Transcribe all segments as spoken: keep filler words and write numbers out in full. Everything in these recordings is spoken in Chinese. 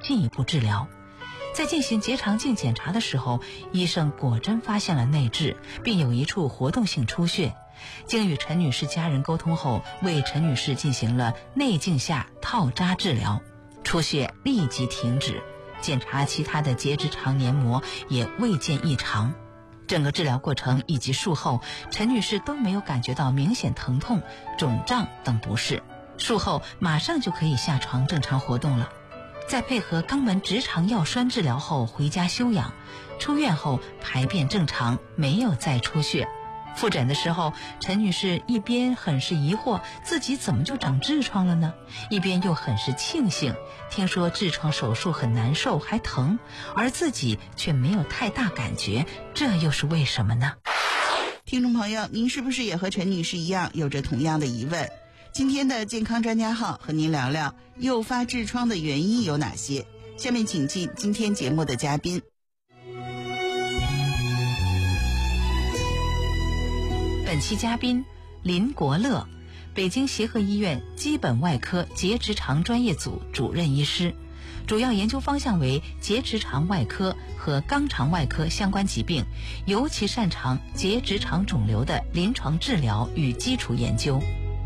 进一步治疗。在进行结肠镜检查的时候，医生果真发现了内痔，并有一处活动性出血。经与陈女士家人沟通后，为陈女士进行了内镜下套扎治疗，出血立即停止，检查其他的结直肠黏膜也未见异常。整个治疗过程以及术后，陈女士都没有感觉到明显疼痛、肿胀等不适，术后马上就可以下床正常活动了。在配合肛门直肠药栓治疗后回家休养，出院后排便正常，没有再出血。复诊的时候，陈女士一边很是疑惑自己怎么就长痔疮了呢，一边又很是庆幸，听说痔疮手术很难受还疼，而自己却没有太大感觉，这又是为什么呢？ 听众朋友，您是不是也和陈女士一样有着同样的疑问？今天的健康专家号和您聊聊诱发痔疮的原因有哪些。下面请进今天节目的嘉宾。 本期嘉宾林国乐，北京协和医院基本外科结直肠专业组主任医师，主要研究方向为结直肠外科和肛肠外科相关疾病，尤其擅长结直肠肿瘤的临床治疗与基础研究。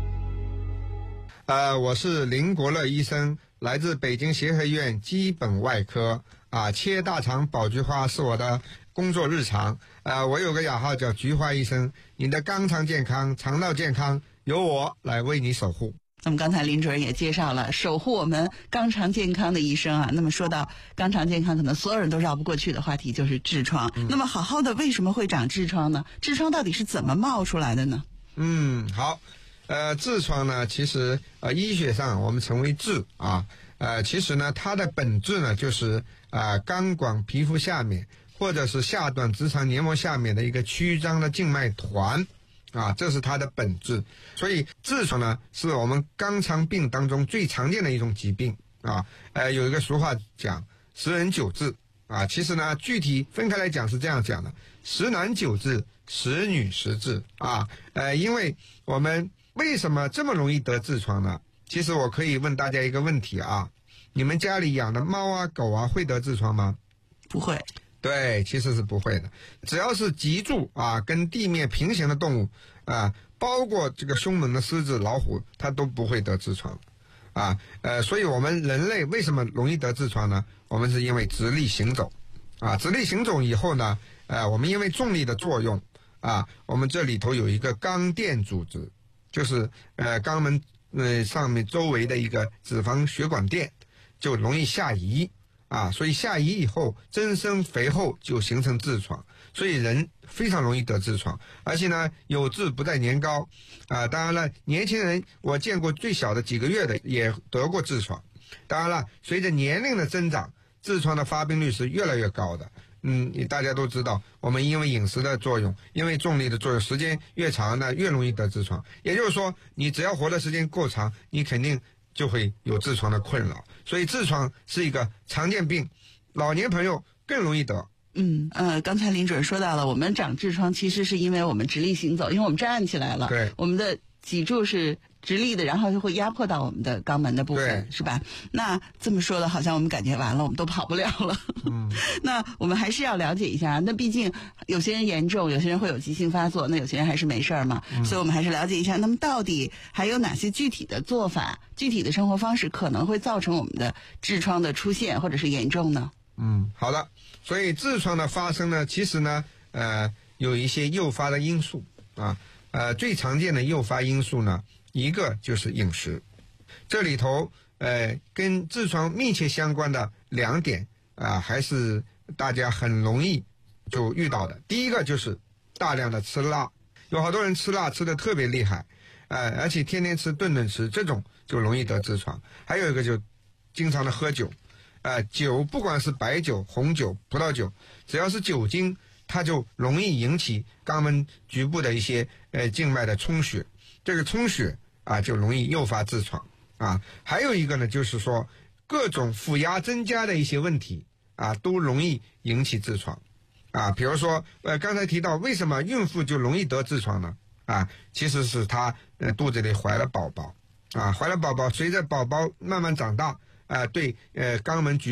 呃，我是林国乐医生，来自北京协和医院基本外科啊，切大肠保菊花是我的工作日常。呃，我有个雅号叫菊花医生，你的肛肠健康、肠道健康由我来为你守护。 那么刚才林主任也介绍了守护我们肛肠健康的医生啊。那么说到肛肠健康，可能所有人都绕不过去的话题就是痔疮。嗯、那么好好的为什么会长痔疮呢？痔疮到底是怎么冒出来的呢？ 嗯，好。呃，痔疮呢，其实呃医学上我们称为痔啊，呃，其实呢它的本质呢就是啊、呃、肛管皮肤下面或者是下段直肠黏膜下面的一个曲张的静脉团啊，这是它的本质。所以痔疮呢是我们肛肠病当中最常见的一种疾病啊。呃，有一个俗话讲十人九痔啊，其实呢具体分开来讲是这样讲的：十男九痔，十女十痔啊。呃，因为我们为什么这么容易得痔疮呢？其实我可以问大家一个问题啊，你们家里养的猫啊狗啊会得痔疮吗？ 不会。 对，其实是不会的。只要是脊柱啊跟地面平行的动物啊，包括这个凶猛的狮子老虎，它都不会得痔疮啊。呃，所以我们人类为什么容易得痔疮呢？我们是因为直立行走啊，直立行走以后呢，呃，我们因为重力的作用啊，我们这里头有一个肛垫组织，就是呃肛门呃上面周围的一个脂肪血管垫就容易下移啊，所以下移以后增生肥厚就形成痔疮，所以人非常容易得痔疮，而且呢有痔不在年高啊。当然了，年轻人我见过最小的几个月的也得过痔疮。当然了，随着年龄的增长，痔疮的发病率是越来越高的。嗯，大家都知道，我们因为饮食的作用，因为重力的作用，时间越长呢，越容易得痔疮。也就是说，你只要活的时间够长，你肯定就会有痔疮的困扰。所以痔疮是一个常见病，老年朋友更容易得。 嗯呃，刚才林主任说到了，我们长痔疮其实是因为我们直立行走，因为我们站起来了， 对， 我们的脊柱是直立的，然后就会压迫到我们的肛门的部分，是吧？那这么说的，好像我们感觉完了，我们都跑不了了。嗯，那我们还是要了解一下，那毕竟有些人严重，有些人会有急性发作，那有些人还是没事儿嘛、嗯。所以我们还是了解一下，那么到底还有哪些具体的做法、具体的生活方式可能会造成我们的痔疮的出现或者是严重呢？ 嗯，好的。所以痔疮的发生呢，其实呢，呃，有一些诱发的因素啊，呃，最常见的诱发因素呢。一个就是饮食，这里头呃跟痔疮密切相关的两点啊、呃，还是大家很容易就遇到的。第一个就是大量的吃辣，有好多人吃辣吃的特别厉害，呃，而且天天吃顿顿吃，这种就容易得痔疮。还有一个就经常的喝酒，呃，酒不管是白酒、红酒、葡萄酒，只要是酒精，它就容易引起肛门局部的一些呃静脉的充血。这个充血啊，就容易诱发痔疮啊。还有一个呢，就是说各种腹压增加的一些问题啊，都容易引起痔疮啊。比如说，呃，刚才提到为什么孕妇就容易得痔疮呢？啊，其实是她呃肚子里怀了宝宝啊，怀了宝宝，随着宝宝慢慢长大啊，对呃肛门局